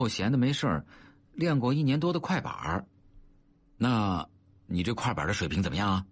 我闲的没事儿，练过1年多的快板。那你这快板的水平怎么样啊？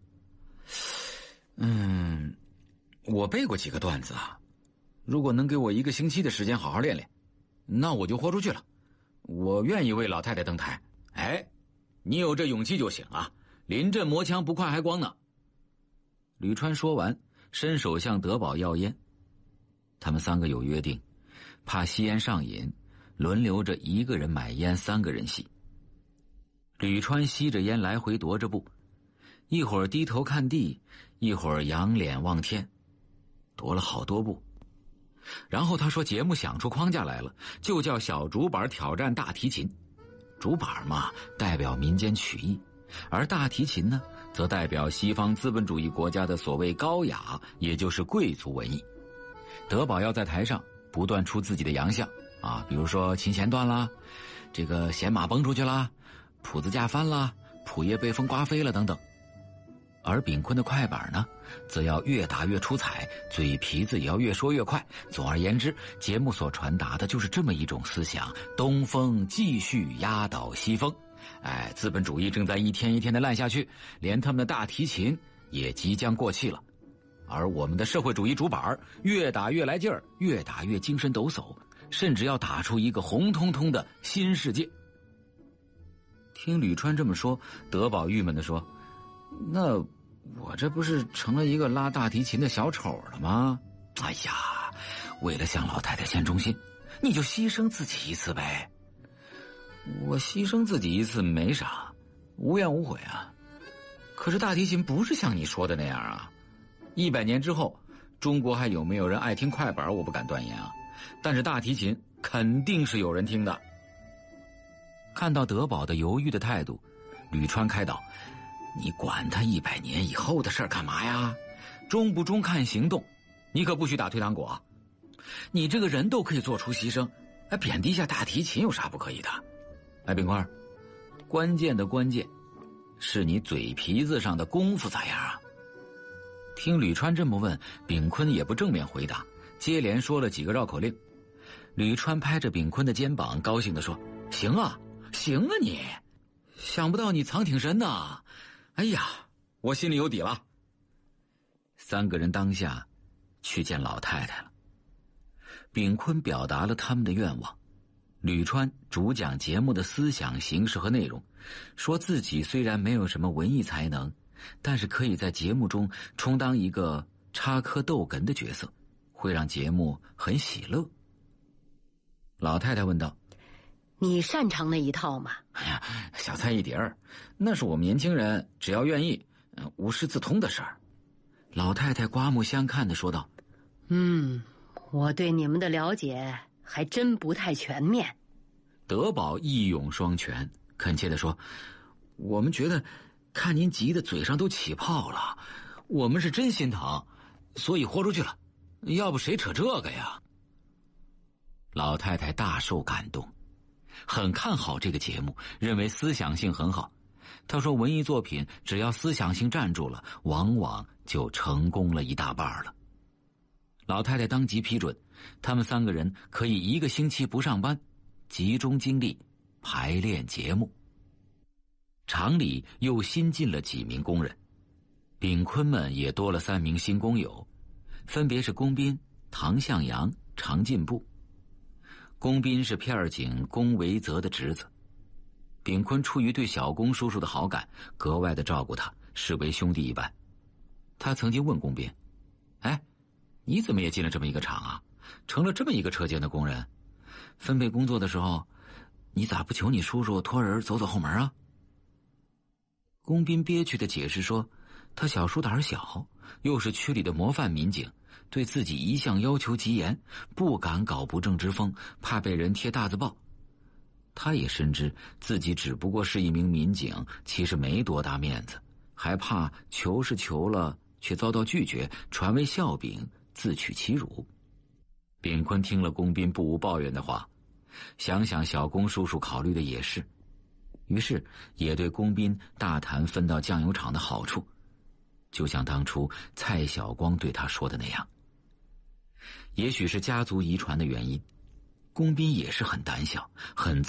我背过几个段子啊，如果能给我1个星期的时间好好练练，那我就豁出去了。我愿意为老太太登台。哎，你有这勇气就行啊，临阵磨枪不快还光呢。吕川说完，伸手向德宝要烟。他们3个有约定，怕吸烟上瘾，轮流着1个人买烟，3个人吸。吕川吸着烟来回踱着步，一会儿低头看地，一会儿仰脸望天，踱了好多步。然后他说节目想出框架来了，就叫小竹板挑战大提琴。竹板嘛，代表民间曲艺，而大提琴呢，则代表西方资本主义国家的所谓高雅，也就是贵族文艺。德宝要在台上不断出自己的洋相啊，比如说琴弦断啦，这个弦马崩出去啦，谱子架翻啦，谱叶被风刮飞了等等。而炳坤的快板呢，则要越打越出彩，嘴皮子也要越说越快。总而言之，节目所传达的就是这么一种思想：东风继续压倒西风。资本主义正在一天一天的烂下去，连他们的大提琴也即将过气了。而我们的社会主义竹板越打越来劲儿，越打越精神抖擞，甚至要打出一个红彤彤的新世界。听吕川这么说，德宝郁闷地说：那我这不是成了一个拉大提琴的小丑了吗？哎呀，为了向老太太献忠心，你就牺牲自己一次呗。我牺牲自己一次没啥，无怨无悔啊。可是大提琴不是像你说的那样啊。100年之后，中国还有没有人爱听快板我不敢断言啊，但是大提琴肯定是有人听的。看到德宝的犹豫的态度，吕川开导：你管他100年以后的事儿干嘛呀？忠不忠看行动，你可不许打退堂鼓。你这个人都可以做出牺牲，贬低一下大提琴有啥不可以的？炳坤，关键的关键是你嘴皮子上的功夫咋样啊？听吕川这么问，炳坤也不正面回答，接连说了几个绕口令。吕川拍着炳坤的肩膀，高兴地说：行啊，行啊你，想不到你藏挺深呐。哎呀，我心里有底了。3个人当下去见老太太了。炳坤表达了他们的愿望，吕川主讲节目的思想、形式和内容，说自己虽然没有什么文艺才能，但是可以在节目中充当一个插科逗哏的角色，会让节目很喜乐。老太太问道： 你擅长那一套吗？ 哎呀，小菜一碟儿，那是我们年轻人只要愿意，无师自通的事儿。老太太刮目相看地说道： 我对你们的了解还真不太全面。 德宝一涌双全，恳切地说：我们觉得看您急得嘴上都起泡了，我们是真心疼，所以豁出去了，要不谁扯这个呀？老太太大受感动，很看好这个节目，认为思想性很好。她说文艺作品只要思想性站住了，往往就成功了一大半了。老太太当即批准，他们3个人可以1个星期不上班，集中精力排练节目。厂里又新进了几名工人，炳坤们也多了3名新工友，分别是龚斌、唐向阳、常进步。龚斌是片警龚维泽的侄子，炳坤出于对小龚叔叔的好感，格外的照顾他，视为兄弟一般。他曾经问龚斌：你怎么也进了这么一个厂啊？成了这么一个车间的工人，分配工作的时候，你咋不求你叔叔托人走走后门啊？龚斌憋屈的解释说，他小叔胆小，又是区里的模范民警，对自己一向要求极严，不敢搞不正之风，怕被人贴大字报。他也深知自己只不过是一名民警，其实没多大面子，还怕求是求了却遭到拒绝，传为笑柄，自取其辱。炳坤听了龚斌不无抱怨的话，想想小龚叔叔考虑的也是，于是也对龚斌大谈分到酱油厂的好处，就像当初蔡晓光对他说的那样。也许是家族遗传的原因， 龚斌也是很胆小，很